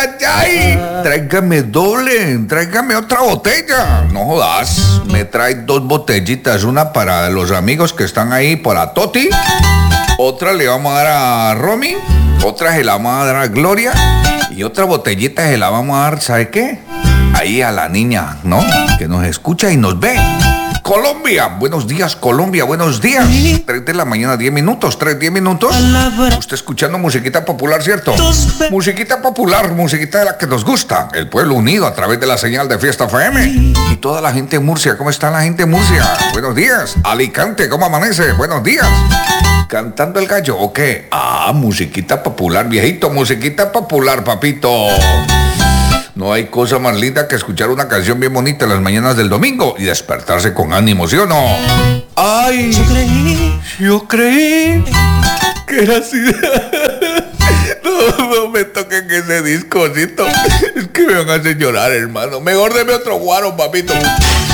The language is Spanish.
ay! Tráigame doble, tráigame otra botella. No jodas, me trae 2 botellitas, una para los amigos que están ahí por la Toti, otra le vamos a dar a Romy, otra se la vamos a dar a Gloria y otra botellita se la vamos a dar, ¿sabe qué? Ahí a la niña, ¿no? Que nos escucha y nos ve. Colombia, buenos días, Colombia, buenos días. 3 de la mañana, 10 minutos, 10 minutos. Usted escuchando musiquita popular, ¿cierto? Musiquita popular, musiquita de la que nos gusta. El pueblo unido a través de la señal de Fiesta FM. Y toda la gente en Murcia, ¿cómo está la gente en Murcia? Buenos días. Alicante, ¿cómo amanece? Buenos días. ¿Cantando el gallo o qué? Musiquita popular, viejito, musiquita popular, papito. No hay cosa más linda que escuchar una canción bien bonita en las mañanas del domingo y despertarse con ánimo, ¿sí o no? ¡Ay! Yo creí que era así. No me toquen ese discocito. Es que me van a hacer llorar, hermano. Mejor deme otro guaro, papito.